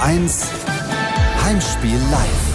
HR1 Heimspiel live.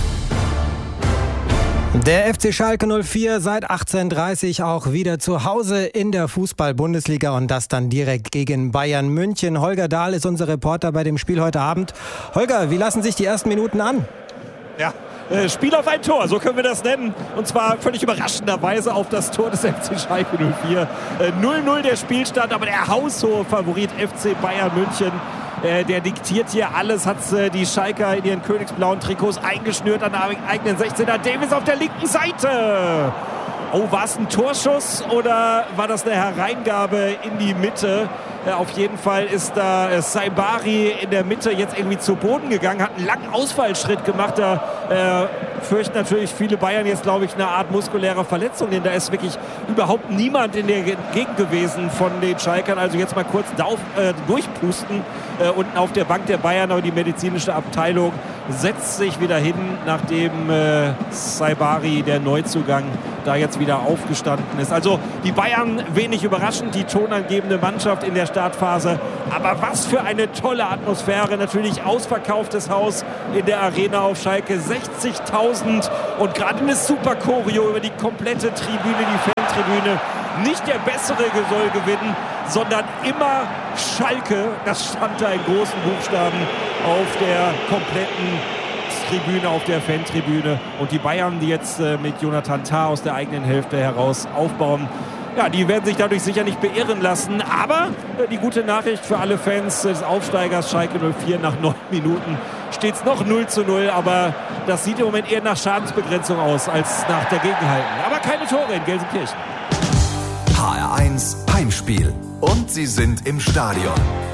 Der FC Schalke 04 seit 18:30 auch wieder zu Hause in der Fußball-Bundesliga und das dann direkt gegen Bayern München. Holger Dahl ist unser Reporter bei dem Spiel heute Abend. Holger, wie lassen sich die ersten Minuten an? Ja, Spiel auf ein Tor, so können wir das nennen. Und zwar völlig überraschenderweise auf das Tor des FC Schalke 04. 0-0 der Spielstand, aber der haushohe Favorit FC Bayern München. Der diktiert hier alles, hat die Schalker in ihren königsblauen Trikots eingeschnürt an der eigenen 16er. Davis auf der linken Seite. Oh, war es ein Torschuss oder war das eine Hereingabe in die Mitte? Auf jeden Fall ist da Saibari in der Mitte jetzt irgendwie zu Boden gegangen, hat einen langen Ausfallschritt gemacht. Da fürchten natürlich viele Bayern jetzt, glaube ich, eine Art muskulärer Verletzung, denn da ist wirklich überhaupt niemand in der Gegend gewesen von den Schalkern. Also jetzt mal kurz durchpusten. Unten auf der Bank der Bayern, aber die medizinische Abteilung setzt sich wieder hin, nachdem Saibari, der Neuzugang, da jetzt wieder aufgestanden ist. Also die Bayern wenig überraschend, die tonangebende Mannschaft in der Startphase. Aber was für eine tolle Atmosphäre. Natürlich ausverkauftes Haus in der Arena auf Schalke. 60.000 und gerade eine super Choreo über die komplette Tribüne, die Fantribüne. Nicht der Bessere soll gewinnen, sondern immer Schalke. Das stand da in großen Buchstaben auf der kompletten Tribüne, auf der Fantribüne. Und die Bayern, die jetzt mit Jonathan Tah aus der eigenen Hälfte heraus aufbauen, ja, die werden sich dadurch sicher nicht beirren lassen. Aber die gute Nachricht für alle Fans des Aufsteigers Schalke 04, nach 9 Minuten steht es noch 0:0. Aber das sieht im Moment eher nach Schadensbegrenzung aus, als nach Dagegenhalten. Aber keine Tore in Gelsenkirchen. HR1 Heimspiel. Und sie sind im Stadion.